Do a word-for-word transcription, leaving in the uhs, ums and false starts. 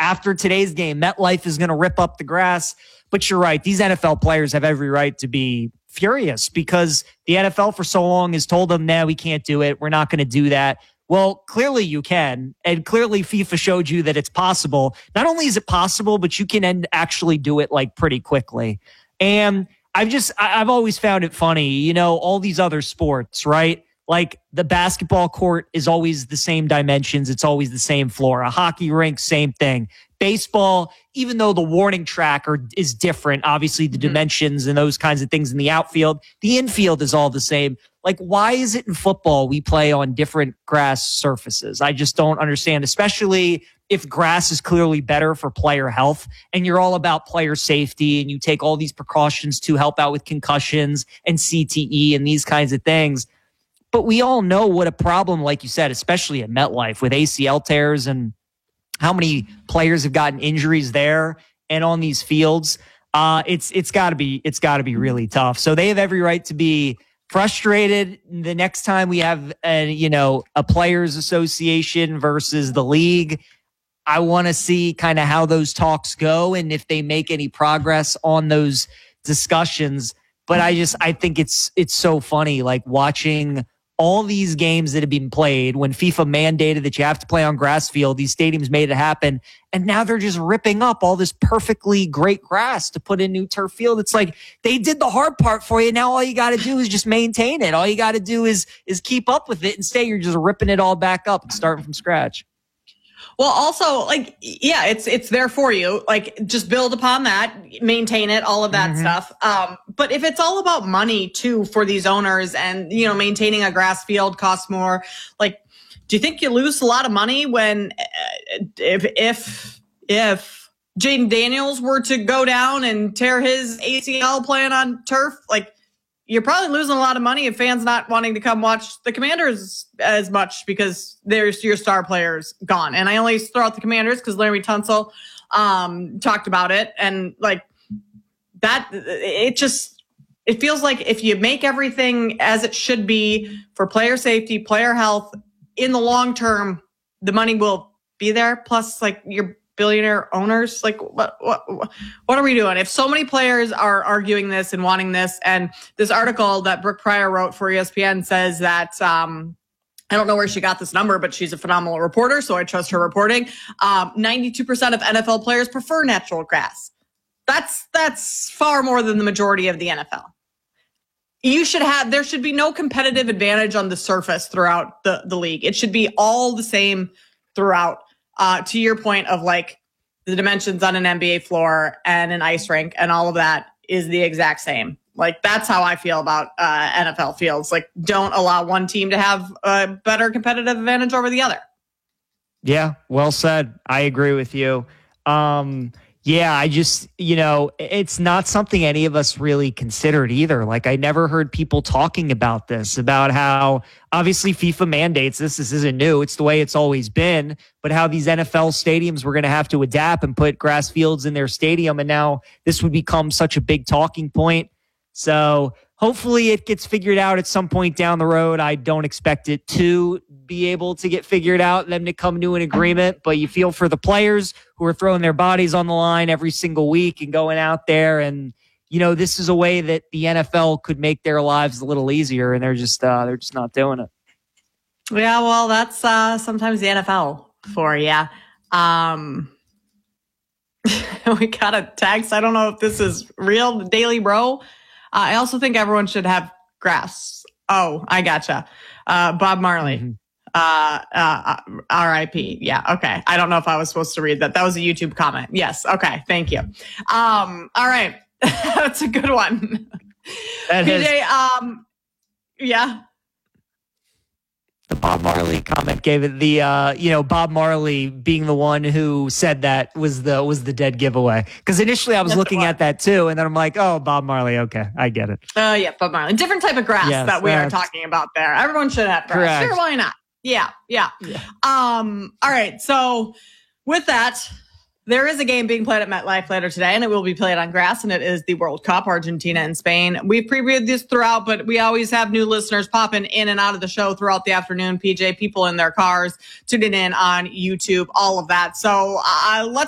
after today's game, MetLife is going to rip up the grass. But you're right. These N F L players have every right to be furious because the N F L for so long has told them, no, we can't do it. We're not going to do that. Well, clearly you can. And clearly FIFA showed you that it's possible. Not only is it possible, but you can end, actually do it like pretty quickly. And I've just, I've always found it funny, you know, all these other sports, right? Like the basketball court is always the same dimensions. It's always the same floor. A hockey rink, same thing. Baseball, even though the warning track are, is different, obviously the mm-hmm. dimensions and those kinds of things in the outfield, the infield is all the same. Like, why is it in football we play on different grass surfaces? I just don't understand, especially if grass is clearly better for player health and you're all about player safety and you take all these precautions to help out with concussions and C T E and these kinds of things. But we all know what a problem, like you said, especially at MetLife with A C L tears and how many players have gotten injuries there and on these fields. Uh, it's it's got to be it's got to be really tough. So they have every right to be frustrated. The next time we have a, you know, a players association versus the league, I want to see kind of how those talks go and if they make any progress on those discussions. But I just I think it's it's so funny, like watching all these games that have been played when FIFA mandated that you have to play on grass field. These stadiums made it happen. And now they're just ripping up all this perfectly great grass to put in new turf field. It's like they did the hard part for you. Now all you got to do is just maintain it. All you got to do is, is keep up with it. Instead, you're just ripping it all back up and starting from scratch. Well, also, like, yeah, it's it's there for you. Like, just build upon that, maintain it, all of that mm-hmm. stuff. Um, but if it's all about money, too, for these owners and, you know, maintaining a grass field costs more, like, do you think you lose a lot of money when uh, if if if Jaden Daniels were to go down and tear his A C L playing on turf? Like, you're probably losing a lot of money if fans not wanting to come watch the Commanders as much because there's your star players gone. And I only throw out the Commanders because Larry Tunsil um, talked about it. And like that, it just, it feels like if you make everything as it should be for player safety, player health in the long term, the money will be there. Plus like your billionaire owners, like what, what, what are we doing? If so many players are arguing this and wanting this, and this article that Brooke Pryor wrote for E S P N says that, um, I don't know where she got this number, but she's a phenomenal reporter, so I trust her reporting. Um, ninety-two percent of N F L players prefer natural grass. That's, that's far more than the majority of the N F L. You should have, there should be no competitive advantage on the surface throughout the, the league. It should be all the same throughout. Uh, to your point of like the dimensions on an N B A floor and an ice rink and all of that is the exact same. Like that's how I feel about uh, N F L fields. Like don't allow one team to have a better competitive advantage over the other. Yeah, well said. I agree with you. Um, yeah, I just, you know, it's not something any of us really considered either. Like I never heard people talking about this, about how obviously FIFA mandates this. This isn't new. It's the way it's always been, but how these N F L stadiums were going to have to adapt and put grass fields in their stadium. And now this would become such a big talking point. So hopefully it gets figured out at some point down the road. I don't expect it to be able to get figured out and them to come to an agreement, but you feel for the players who are throwing their bodies on the line every single week and going out there. And, you know, this is a way that the N F L could make their lives a little easier, and they're just, uh, they're just not doing it. Yeah. Well, that's, uh, sometimes the N F L for you. Um, we got a text. I don't know if this is real. The Daily Bro. Uh, I also think everyone should have grass. Oh, I gotcha. Uh, Bob Marley. Mm-hmm. Uh, uh, R I P. Yeah. Okay. I don't know if I was supposed to read that. That was a YouTube comment. Yes. Okay. Thank you. Um, all right. That's a good one. That P J, is- um, yeah. The Bob Marley comment gave it the, uh, you know, Bob Marley being the one who said that was the, was the dead giveaway. Cause initially I was That's looking at that too. And then I'm like, oh, Bob Marley. Okay. I get it. Oh uh, yeah. Bob Marley. Different type of grass yes, that we are talking about there. Everyone should have grass. Correct. Sure. Why not? Yeah, yeah. Yeah. Um, all right. So with that, there is a game being played at MetLife later today, and it will be played on grass, and it is the World Cup, Argentina and Spain. We've previewed this throughout, but we always have new listeners popping in and out of the show throughout the afternoon. P J, people in their cars, tuning in on YouTube, all of that. So uh, let's